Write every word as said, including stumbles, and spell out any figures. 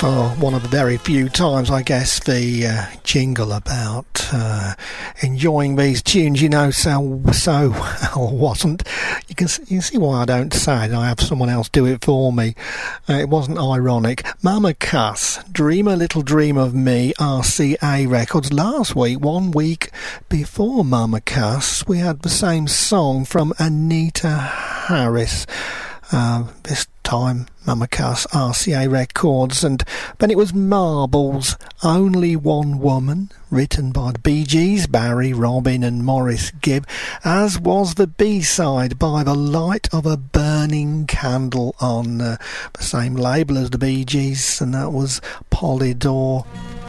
for one of the very few times, I guess, the uh, jingle about uh, enjoying these tunes, you know, so so well, wasn't. You can you can see why I don't say it. I have someone else do it for me. Uh, it wasn't ironic. Mama Cass, Dream a Little Dream of Me, R C A Records. Last week, one week before Mama Cass, we had the same song from Anita Harris. Uh, this time Mama Cass, R C A Records, and then it was Marbles, Only One Woman, written by the Bee Gees, Barry, Robin and Maurice Gibb, as was the B-side By the Light of a Burning Candle on uh, the same label as the Bee Gees, and that was Polydor.